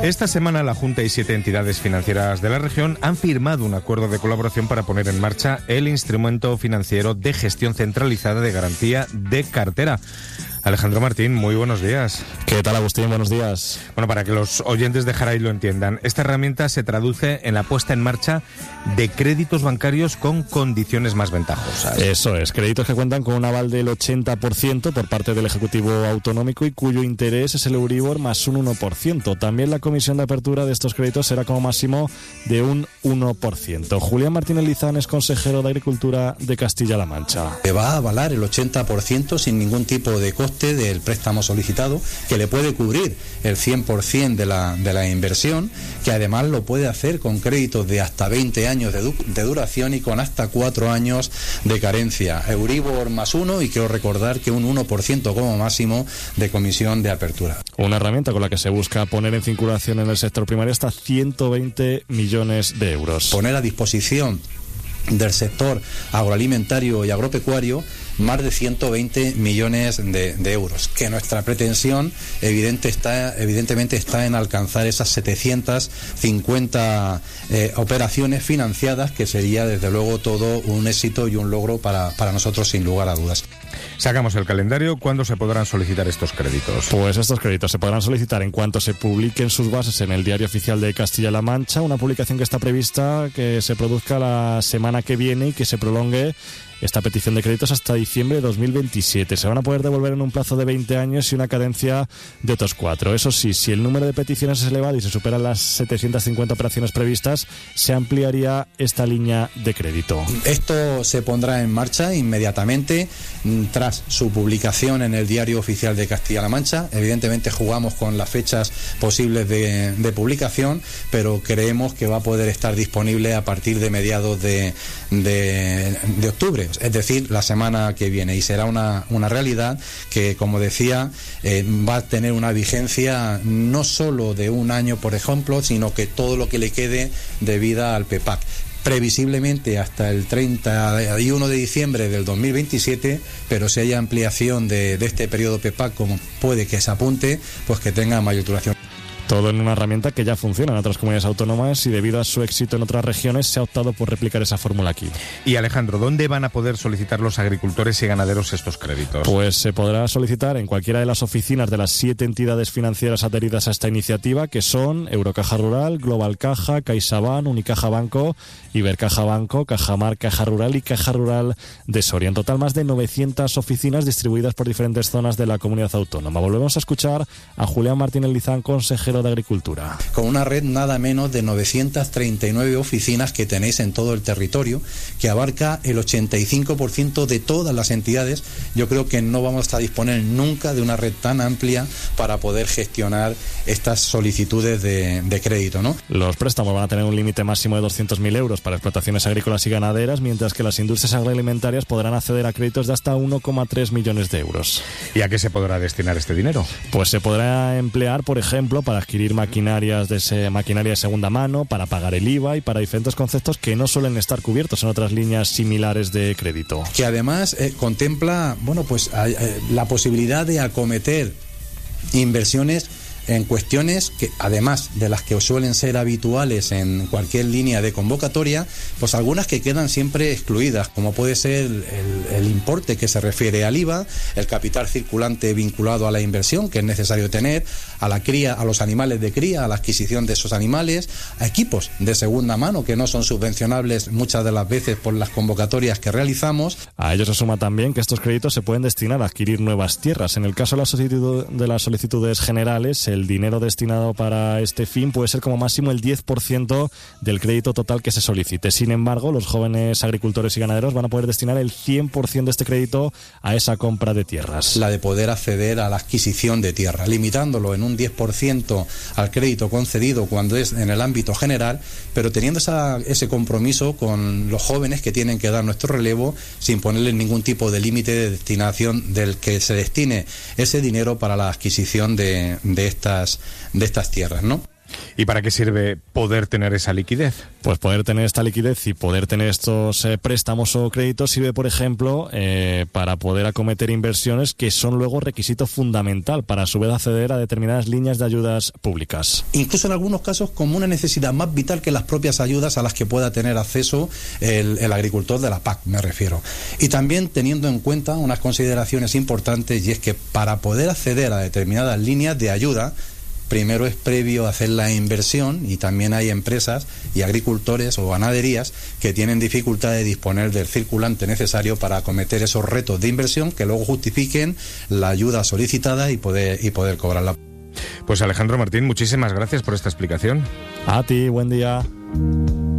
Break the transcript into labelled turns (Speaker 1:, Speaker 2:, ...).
Speaker 1: Esta semana la Junta y 7 entidades financieras de la región han firmado un acuerdo de colaboración para poner en marcha el instrumento financiero de gestión centralizada de garantía de cartera. Alejandro Martín, muy buenos días.
Speaker 2: ¿Qué tal, Agustín? Buenos días.
Speaker 1: Bueno, para que los oyentes de Jaray lo entiendan, esta herramienta se traduce en la puesta en marcha de créditos bancarios con condiciones más ventajosas.
Speaker 2: Eso es, créditos que cuentan con un aval del 80% por parte del Ejecutivo Autonómico y cuyo interés es el Euribor más un 1%. También la comisión de apertura de estos créditos será como máximo de un 1%. Julián Martínez Lizán es consejero de Agricultura de Castilla-La Mancha.
Speaker 3: Que va a avalar el 80% sin ningún tipo de coste del préstamo solicitado, que le puede cubrir el 100% de la inversión, que además lo puede hacer con créditos de hasta 20 años de duración y con hasta 4 años de carencia. Euribor más 1 y quiero recordar que un 1% como máximo de comisión de apertura.
Speaker 2: Una herramienta con la que se busca poner en circulación en el sector primario hasta 120 millones de euros.
Speaker 3: Poner a disposición del sector agroalimentario y agropecuario más de 120 millones de euros, que nuestra pretensión evidentemente está en alcanzar esas 750 operaciones financiadas, que sería desde luego todo un éxito y un logro para nosotros sin lugar a dudas.
Speaker 1: Sacamos el calendario. ¿Cuándo se podrán solicitar estos créditos?
Speaker 2: Pues estos créditos se podrán solicitar en cuanto se publiquen sus bases en el Diario Oficial de Castilla-La Mancha, una publicación que está prevista que se produzca la semana que viene y que se prolongue esta petición de créditos hasta diciembre de 2027. Se van a poder devolver en un plazo de 20 años y una cadencia de otros 4. Eso sí, si el número de peticiones es elevado y se superan las 750 operaciones previstas, se ampliaría esta línea de crédito.
Speaker 3: Esto se pondrá en marcha inmediatamente tras su publicación en el Diario Oficial de Castilla-La Mancha. Evidentemente jugamos con las fechas posibles de publicación, pero creemos que va a poder estar disponible a partir de mediados de octubre. Es decir, la semana que viene, y será una realidad que, como decía, va a tener una vigencia no solo de un año, por ejemplo, sino que todo lo que le quede de vida al PEPAC. Previsiblemente hasta el 31 de diciembre del 2027, pero si hay ampliación de este periodo PEPAC, como puede que se apunte, pues que tenga mayor duración.
Speaker 2: Todo en una herramienta que ya funciona en otras comunidades autónomas y debido a su éxito en otras regiones se ha optado por replicar esa fórmula aquí.
Speaker 1: Y Alejandro, ¿dónde van a poder solicitar los agricultores y ganaderos estos créditos?
Speaker 2: Pues se podrá solicitar en cualquiera de las oficinas de las 7 entidades financieras adheridas a esta iniciativa, que son Eurocaja Rural, Global Caja, CaixaBank, Unicaja Banco, Ibercaja Banco, Cajamar, Caja Rural y Caja Rural de Soria. En total, más de 900 oficinas distribuidas por diferentes zonas de la comunidad autónoma. Volvemos a escuchar a Julián Martínez Lizán, consejero de Agricultura.
Speaker 3: Con una red nada menos de 939 oficinas que tenéis en todo el territorio, que abarca el 85% de todas las entidades, yo creo que no vamos a disponer nunca de una red tan amplia para poder gestionar estas solicitudes de crédito, ¿no?
Speaker 2: Los préstamos van a tener un límite máximo de 200.000 euros para explotaciones agrícolas y ganaderas, mientras que las industrias agroalimentarias podrán acceder a créditos de hasta 1,3 millones de euros.
Speaker 1: ¿Y a qué se podrá destinar este dinero?
Speaker 2: Pues se podrá emplear, por ejemplo, para adquirir maquinaria de segunda mano, para pagar el IVA y para diferentes conceptos que no suelen estar cubiertos en otras líneas similares de crédito.
Speaker 3: Que además contempla, la posibilidad de acometer inversiones en cuestiones que, además de las que suelen ser habituales en cualquier línea de convocatoria, pues algunas que quedan siempre excluidas, como puede ser el importe que se refiere al IVA, el capital circulante vinculado a la inversión que es necesario tener, a la cría, a los animales de cría, a la adquisición de esos animales, a equipos de segunda mano que no son subvencionables muchas de las veces por las convocatorias que realizamos.
Speaker 2: A ello se suma también que estos créditos se pueden destinar a adquirir nuevas tierras. En el caso de las solicitudes generales, el dinero destinado para este fin puede ser como máximo el 10% del crédito total que se solicite. Sin embargo, los jóvenes agricultores y ganaderos van a poder destinar el 100% de este crédito a esa compra de tierras.
Speaker 3: La de poder acceder a la adquisición de tierra, limitándolo en un 10% al crédito concedido cuando es en el ámbito general, pero teniendo ese compromiso con los jóvenes que tienen que dar nuestro relevo sin ponerles ningún tipo de límite de destinación del que se destine ese dinero para la adquisición de estas tierras, ¿no?
Speaker 1: ¿Y para qué sirve poder tener esa liquidez?
Speaker 2: Pues poder tener esta liquidez y poder tener estos préstamos o créditos sirve, por ejemplo, para poder acometer inversiones que son luego requisito fundamental para a su vez acceder a determinadas líneas de ayudas públicas.
Speaker 3: Incluso en algunos casos como una necesidad más vital que las propias ayudas a las que pueda tener acceso el agricultor de la PAC, me refiero. Y también teniendo en cuenta unas consideraciones importantes, y es que para poder acceder a determinadas líneas de ayuda, primero es previo hacer la inversión, y también hay empresas y agricultores o ganaderías que tienen dificultad de disponer del circulante necesario para acometer esos retos de inversión que luego justifiquen la ayuda solicitada y poder cobrarla.
Speaker 1: Pues Alejandro Martín, muchísimas gracias por esta explicación.
Speaker 2: A ti, buen día.